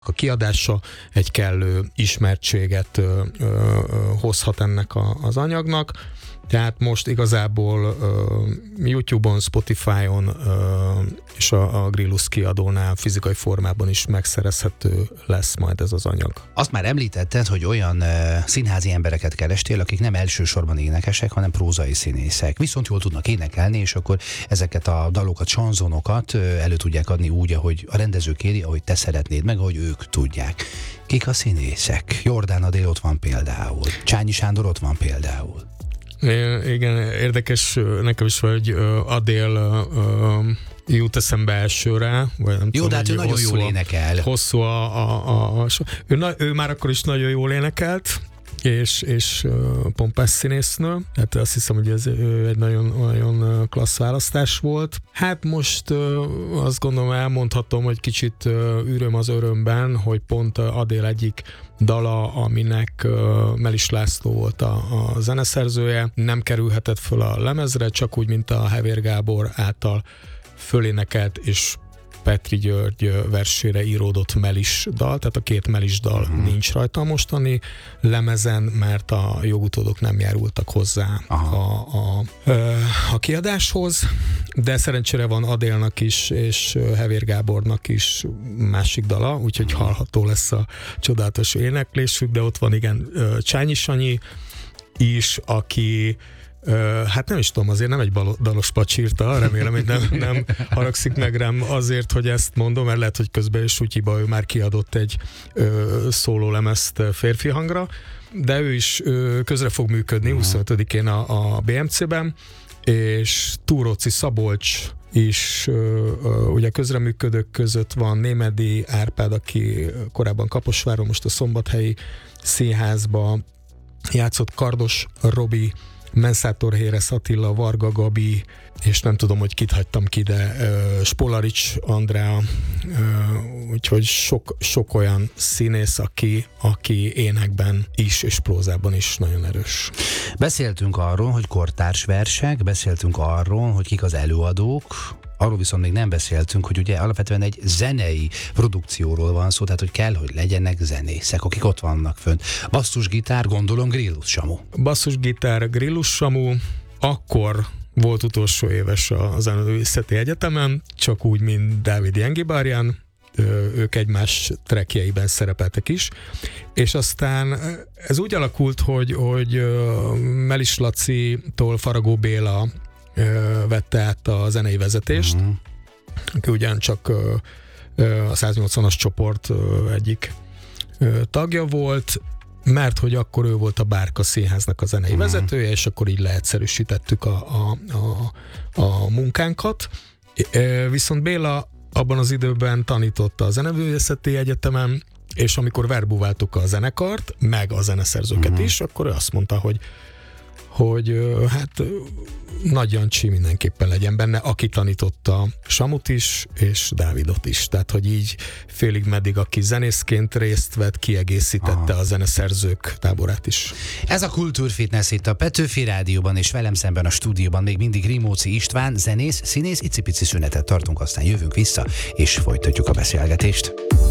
A kiadása egy kellő ismertséget hozhat ennek az anyagnak. Tehát most igazából YouTube-on, Spotify-on és a Grillus kiadónál fizikai formában is megszerezhető lesz majd ez az anyag. Azt már említetted, hogy olyan színházi embereket kerestél, akik nem elsősorban énekesek, hanem prózai színészek. Viszont jól tudnak énekelni, és akkor ezeket a dalokat, sanzonokat elő tudják adni úgy, ahogy a rendező kéri, ahogy te szeretnéd, meg ahogy ők tudják. Kik a színészek? Jordán Adél ott van például. Csányi Sándor ott van például. Igen, érdekes nekem is, hogy Adél jut eszembe elsőre. Vagy nem jó, tudom, de hát ő nagyon jól énekel. Hosszú ő már akkor is nagyon jól énekelt, és pompás színésznő. Hát azt hiszem, hogy ez egy nagyon klassz választás volt. Hát most azt gondolom, elmondhatom, hogy kicsit üröm az örömben, hogy pont Adél egyik dala, aminek Melis László volt a zeneszerzője, nem kerülhetett föl a lemezre, csak úgy, mint a Hevér Gábor által fölénekelt és Petri György versére íródott Melis dal, tehát a két Melis dal nincs rajta a mostani lemezen, mert a jogutódok nem járultak hozzá a kiadáshoz, de szerencsére van Adélnak is, és Hevér Gábornak is másik dala, úgyhogy hallható lesz a csodálatos éneklésük, de ott van igen Csányi Sanyi is, aki hát nem is tudom, azért nem egy dalos pacsírta, remélem, hogy nem haragszik meg rám azért, hogy ezt mondom, mert lehet, hogy közben Sutyiba ő már kiadott egy szólólemezt férfi hangra, de ő is közre fog működni 25-én a BMC-ben, és Túróczi Szabolcs is ugye közreműködők között van, Némedi Árpád, aki korábban Kaposváron, most a Szombathelyi Színházba játszott, Kardos Robi, Menszátor Héresz Attila, Varga Gabi, és nem tudom, hogy kit hagytam ki, de Spolarics Andrea, úgyhogy sok olyan színész, aki énekben is, és prózában is nagyon erős. Beszéltünk arról, hogy kortárs versek, beszéltünk arról, hogy kik az előadók, arról viszont még nem beszéltünk, hogy ugye alapvetően egy zenei produkcióról van szó, tehát hogy kell, hogy legyenek zenészek, akik ott vannak fönt. Basszusgitár, gondolom Grillus Samu. Basszusgitár, Grillus Samu, akkor volt utolsó éves a Zeneművészeti Egyetemen, csak úgy, mint Dávid Jengibárján, ők egymás trackjeiben szerepeltek is, és aztán ez úgy alakult, hogy Melis Lacitól Faragó Béla vette át a zenei vezetést, aki ugyancsak a 180-as csoport egyik tagja volt, mert hogy akkor ő volt a Bárka Színháznak a zenei vezetője, és akkor így leegyszerűsítettük a munkánkat. Viszont Béla abban az időben tanította a Zeneművészeti Egyetemen, és amikor verbuváltuk a zenekart, meg a zeneszerzőket is, akkor ő azt mondta, hogy hát Nagy Jancsi mindenképpen legyen benne, aki tanította Samut is, és Dávidot is. Tehát, hogy így félig meddig, aki zenészként részt vett, kiegészítette a zeneszerzők táborát is. Ez a Kultúrfitness itt a Petőfi Rádióban, és velem szemben a stúdióban még mindig Rimóci István, zenész, színész, icipici szünetet tartunk, aztán jövünk vissza, és folytatjuk a beszélgetést.